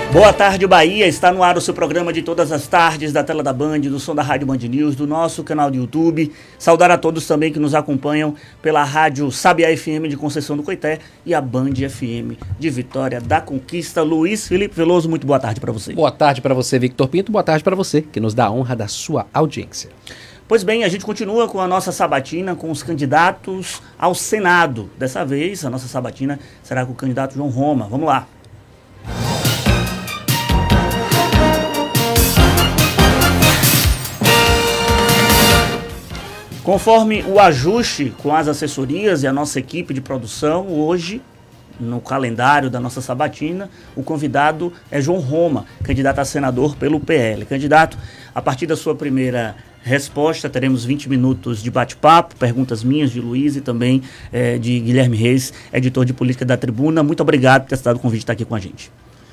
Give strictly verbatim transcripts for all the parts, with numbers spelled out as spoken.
Boa tarde, Bahia. Está no ar o seu programa de todas as tardes, da tela da Band, do som da Rádio Band News, do nosso canal do YouTube. Saudar a todos também que nos acompanham pela Rádio Sabiá F M de Conceição do Coité e a Band F M de Vitória da Conquista. Luiz Felipe Veloso, muito boa tarde para você. Boa tarde para você, Victor Pinto. Boa tarde para você, que nos dá a honra da sua audiência. Pois bem, a gente continua com a nossa sabatina com os candidatos ao Senado. Dessa vez, a nossa sabatina será com o candidato João Roma. Vamos lá. Conforme o ajuste com as assessorias e a nossa equipe de produção, hoje, no calendário da nossa sabatina, o convidado é João Roma, candidato a senador pelo P L. Candidato, a partir da sua primeira resposta, teremos vinte minutos de bate-papo, perguntas minhas, de Luiz e também eh, de Guilherme Reis, editor de política da Tribuna. Muito obrigado por ter aceitado o convite de estar aqui com a gente.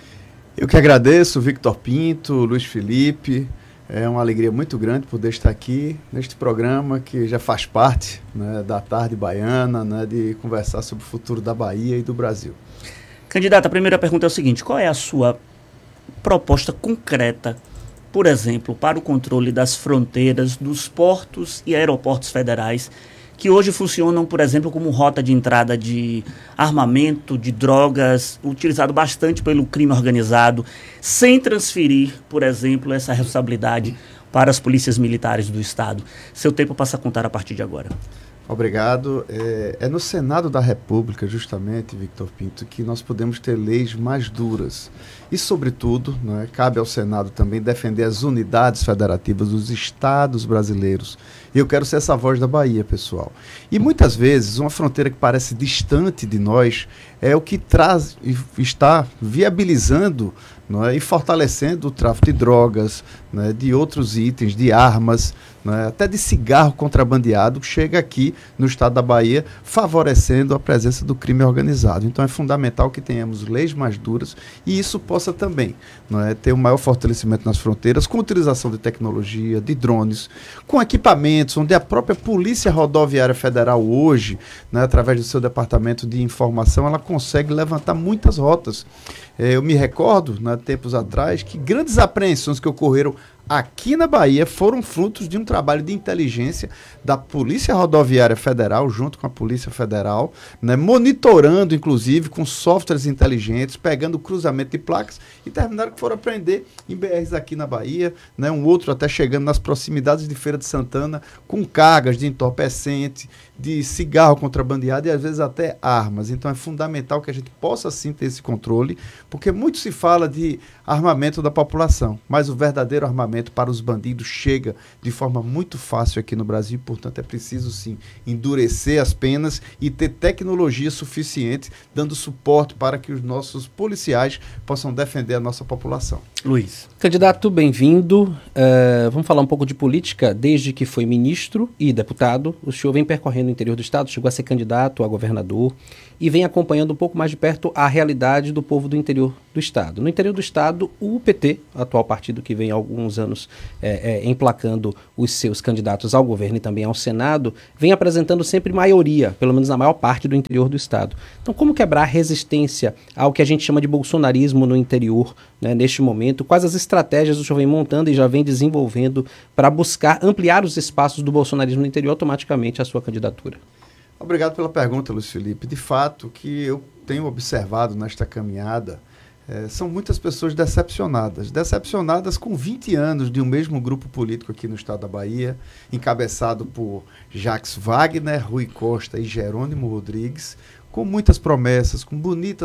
Eu que agradeço, Victor Pinto, Luiz Felipe. É uma alegria muito grande poder estar aqui neste programa que já faz parte, né, da tarde baiana, né, de conversar sobre o futuro da Bahia e do Brasil. Candidato, a primeira pergunta é o seguinte: qual é a sua proposta concreta, por exemplo, para o controle das fronteiras dos portos e aeroportos federais, que hoje funcionam, por exemplo, como rota de entrada de armamento, de drogas, utilizado bastante pelo crime organizado, sem transferir, por exemplo, essa responsabilidade para as polícias militares do Estado? Seu tempo passa a contar a partir de agora. Obrigado. É, é no Senado da República, justamente, Victor Pinto, que nós podemos ter leis mais duras. E, sobretudo, né, cabe ao Senado também defender as unidades federativas dos estados brasileiros. E eu quero ser essa voz da Bahia, pessoal. E muitas vezes, uma fronteira que parece distante de nós é o que traz e está viabilizando, não é, e fortalecendo o tráfico de drogas, né, de outros itens, de armas, né, até de cigarro contrabandeado, que chega aqui no estado da Bahia, favorecendo a presença do crime organizado. Então é fundamental que tenhamos leis mais duras e isso possa também, não é, ter um maior fortalecimento nas fronteiras, com utilização de tecnologia, de drones, com equipamentos, onde a própria Polícia Rodoviária Federal hoje, né, através do seu departamento de informação, ela consegue levantar muitas rotas. Eu me recordo, né, tempos atrás, que grandes apreensões que ocorreram aqui na Bahia foram frutos de um trabalho de inteligência da Polícia Rodoviária Federal, junto com a Polícia Federal, né, monitorando, inclusive, com softwares inteligentes, pegando o cruzamento de placas e terminaram que foram apreender em B Rs aqui na Bahia, né, um outro até chegando nas proximidades de Feira de Santana, com cargas de entorpecente, de cigarro contrabandeado e às vezes até armas. Então é fundamental que a gente possa sim ter esse controle, porque muito se fala de armamento da população, mas o verdadeiro armamento para os bandidos chega de forma muito fácil aqui no Brasil, portanto é preciso sim endurecer as penas e ter tecnologia suficiente, dando suporte para que os nossos policiais possam defender a nossa população. Luiz. Candidato, bem-vindo. Uh, vamos falar um pouco de política. Desde que foi ministro e deputado, o senhor vem percorrendo o interior do estado, chegou a ser candidato a governador e vem acompanhando um pouco mais de perto a realidade do povo do interior do estado. No interior do estado, o P T, atual partido que vem há alguns anos é, é, emplacando os seus candidatos ao governo e também ao Senado, vem apresentando sempre maioria, pelo menos na maior parte do interior do estado. Então, como quebrar a resistência ao que a gente chama de bolsonarismo no interior, né, neste momento? Quais as estratégias o senhor vem montando e já vem desenvolvendo para buscar ampliar os espaços do bolsonarismo no interior, automaticamente a sua candidatura? Obrigado pela pergunta, Luiz Felipe. De fato, o que eu tenho observado nesta caminhada é, são muitas pessoas decepcionadas. Decepcionadas com vinte anos de um mesmo grupo político aqui no estado da Bahia, encabeçado por Jacques Wagner, Rui Costa e Jerônimo Rodrigues, com muitas promessas, com bonitas